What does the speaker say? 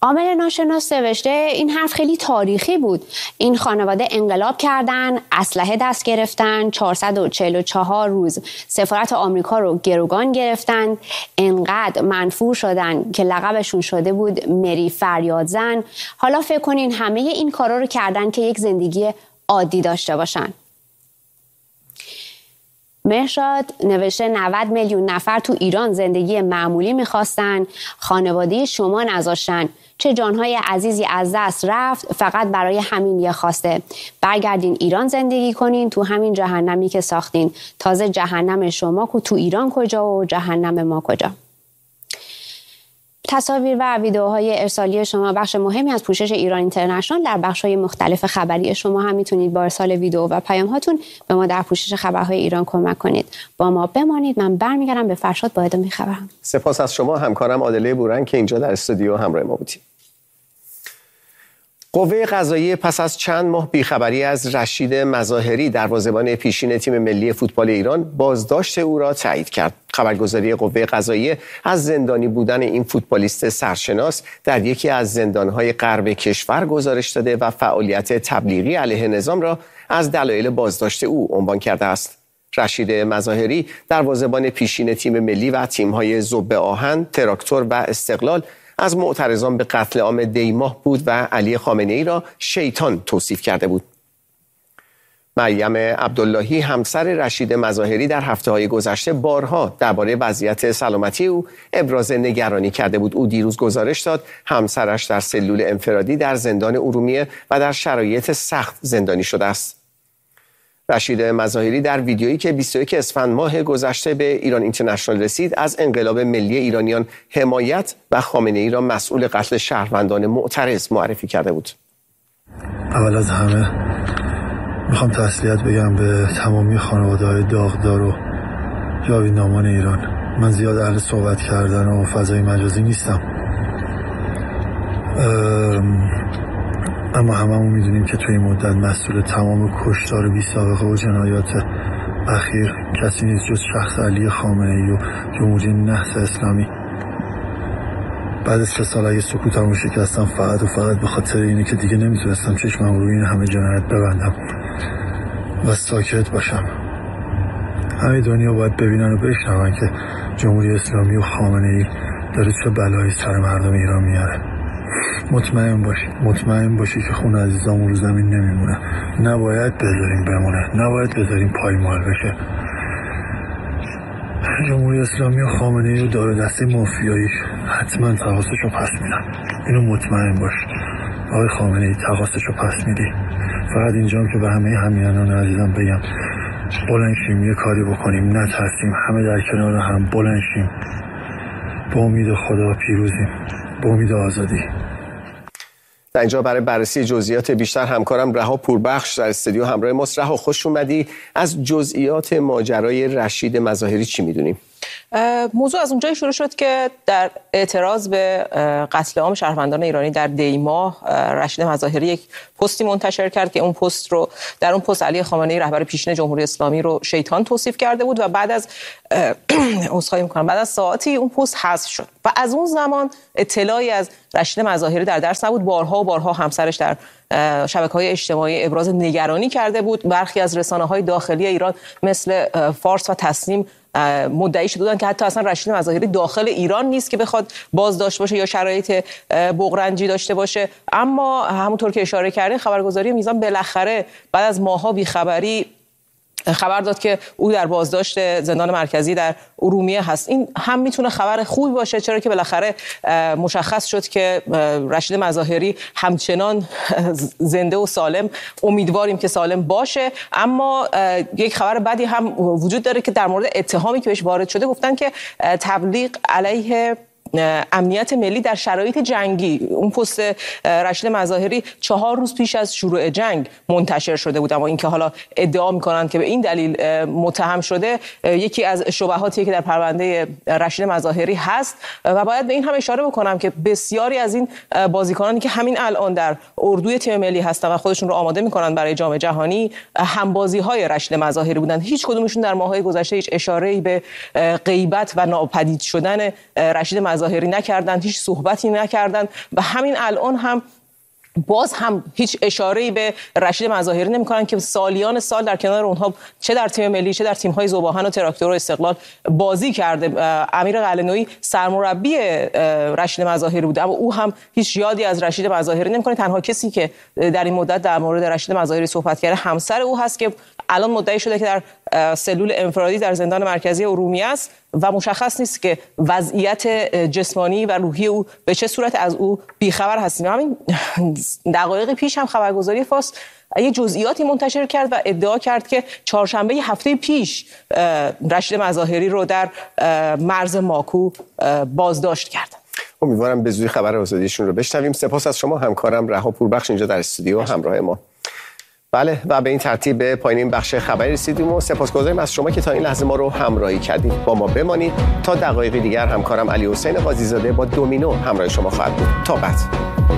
عامل ناشناس نوشته این حرف خیلی تاریخی بود. این خانواده انقلاب کردن، اسلحه دست گرفتن، 444 روز سفارت آمریکا رو گروگان گرفتن، انقدر منفور شدن که لقبشون شده بود مری فریادزن. حالا فکر کنین همه این کارا رو کردن که یک زندگی عادی داشته باشن. مهرشاد نوشته 90 میلیون نفر تو ایران زندگی معمولی میخواستن، خانواده شما نذاشتن. چه جانهای عزیزی از دست رفت فقط برای همین یه خواسته. برگردین ایران زندگی کنین تو همین جهنمی که ساختین. تازه جهنم شما کو تو ایران کجا و جهنم ما کجا؟ تصاویر و ویدیوهای ارسالی شما بخش مهمی از پوشش ایران اینترنشنال. در بخش‌های مختلف خبری شما هم میتونید با ارسال ویدیو و پیام هاتون به ما در پوشش خبرهای ایران کمک کنید. با ما بمانید. من برمیگردم به فرشاد با ادامه خبرام. سپاس از شما همکارم عادله بورنگ که اینجا در استودیو همراه ما بودید. قوه قضاییه پس از چند ماه بیخبری از رشید مظاهری دروازه‌بان پیشین تیم ملی فوتبال ایران بازداشت او را تایید کرد. خبرگزاری قوه قضاییه از زندانی بودن این فوتبالیست سرشناس در یکی از زندان‌های غرب کشور گزارش داده و فعالیت تبلیغی علیه نظام را از دلایل بازداشت او عنوان کرده است. رشید مظاهری دروازه‌بان پیشین تیم ملی و تیم‌های ذوب آهن، تراکتور و استقلال از معترضان به قتل عام دیماه بود و علی خامنه‌ای را شیطان توصیف کرده بود. مریم عبداللهی همسر رشید مظاهری در هفته‌های گذشته بارها درباره وضعیت سلامتی او ابراز نگرانی کرده بود. او دیروز گزارش داد همسرش در سلول انفرادی در زندان ارومیه و در شرایط سخت زندانی شده است. رشید مظاهری در ویدیویی که 21 اسفند ماه گذشته به ایران اینترنشنال رسید از انقلاب ملی ایرانیان حمایت و خامنه‌ای را مسئول قتل شهروندان معترض معرفی کرده بود. اول از همه میخوام تسلیت بگم به تمامی خانواده‌های داغدار و جاویدنامان ایران. من زیاد اهل صحبت کردن و فضای مجازی نیستم، اما هممون میدونیم که توی این مدت مسئول تمام کشتار بی سابقه و جنایات اخیر کسی نیست جز شخص علی خامنه‌ای و جمهوری نهضت اسلامی. بعد از 3 سال اگه سکوتم رو شکستم فقط و فقط به خاطر اینه که دیگه نمیتونستم چشمم روی این همه جنایت ببندم و ساکت باشم. همه دنیا باید ببینن و بشنون که جمهوری اسلامی و خامنه‌ای داره چه بلایی سر مردم ایران میاره. مطمئن باشی که خون عزیزامون رو زمین نمیمونه. نباید بذاریم بمونه، نباید بذاریم پایمال بشه. جمهوری اسلامی و خامنه‌ای و دار و دسته مافیاییش حتما تقاصشو پس میدن. اینو مطمئن باش. آقای خامنه‌ای تقاصشو پس میدی. فقط اینجام که به همه همیهنان عزیزم بگم بلند شیم یه کاری بکنیم، نترسیم، همه در کنار هم بلند شیم. با امید خدا پیروزیم، با امید آزادی. در اینجا برای بررسی جزئیات بیشتر همکارم رها پوربخش در استودیو همراه ماست. رها خوش اومدی. از جزئیات ماجرای رشید مظاهری چی میدونیم؟ موضوع از اونجایی شروع شد که در اعتراض به قتل عام شهروندان ایرانی در دیماه رشید مظاهری یک پستی منتشر کرد که در اون پست علی خامنه‌ای رهبر پیشین جمهوری اسلامی رو شیطان توصیف کرده بود و بعد از ساعاتی اون پست حذف شد و از اون زمان اطلاعی از رشید مظاهری در دست نبود. بارها و بارها همسرش در شبکه‌های اجتماعی ابراز نگرانی کرده بود. برخی از رسانه‌های داخلی ایران مثل فارس و تسنیم مدعی شده بودن که حتی اصلا رشید مظاهری داخل ایران نیست که بخواد بازداشت بشه یا شرایط بغرنجی داشته باشه. اما همونطور که اشاره کردین خبرگزاری میزان بالاخره بعد از ماه‌ها بیخبری خبر داد که او در بازداشت زندان مرکزی در ارومیه هست. این هم میتونه خبر خوبی باشه، چرا که بالاخره مشخص شد که رشید مظاهری همچنان زنده و سالم، امیدواریم که سالم باشه. اما یک خبر بدی هم وجود داره که در مورد اتهامی که بهش وارد شده گفتن که تبلیغ علیه امنیت ملی در شرایط جنگی. اون پست رشید مظاهری 4 روز پیش از شروع جنگ منتشر شده بود، اما اینکه حالا ادعا میکنن که به این دلیل متهم شده یکی از شبهاتی که در پرونده رشید مظاهری هست. و باید به این هم اشاره بکنم که بسیاری از این بازیکنانی که همین الان در اردوی تیم ملی هستن و خودشون رو آماده میکنن برای جام جهانی همبازی‌های رشید مظاهری بودن. هیچ کدومشون در ماه‌های گذشته هیچ اشاره‌ای به غیبت و ناپدید شدن رشید مظاهری مظاهری نکردند، هیچ صحبتی نکردند و همین الان هم باز هم هیچ اشاره‌ای به رشید مظاهری نمی‌کنن که سالیان سال در کنار اونها چه در تیم ملی چه در تیم‌های ذوب‌آهن و تراکتور و استقلال بازی کرده. امیر قلعه‌نویی سرمربی رشید مظاهری بود، اما او هم هیچ یادی از رشید مظاهری نمی‌کنه. تنها کسی که در این مدت در مورد رشید مظاهری صحبت کرده همسر او هست که الان مدعی شده که در سلول انفرادی در زندان مرکزی ارومیه است و مشخص نیست که وضعیت جسمانی و روحی او به چه صورت. از او بیخبر هستیم. همین دقایق پیش هم خبرگزاری فاس یه جزئیاتی منتشر کرد و ادعا کرد که چهارشنبه هفته پیش رشید مظاهری رو در مرز ماکو بازداشت کردند. امیدوارم به زودی خبر آزادیشون رو بشنویم. سپاس از شما همکارم رها پوربخش اینجا در استودیو همراه ما. بله و به این ترتیب به پایان این بخش خبری رسیدیم و سپاسگزاریم از شما که تا این لحظه ما رو همراهی کردید. با ما بمانید. تا دقایقی دیگر همکارم علی حسین قاضی زاده با دومینو همراه شما خواهد بود. تا بعد.